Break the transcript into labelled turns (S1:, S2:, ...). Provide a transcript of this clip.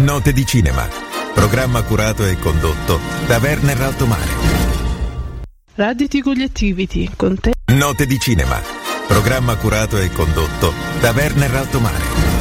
S1: Note di cinema. Programma curato e condotto da Werner Altomare.
S2: Raditi con gli Activity, con te.
S1: Note di cinema. Programma curato e condotto da Werner Altomare.